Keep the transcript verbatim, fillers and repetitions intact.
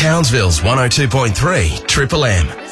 Townsville's one oh two point three Triple M.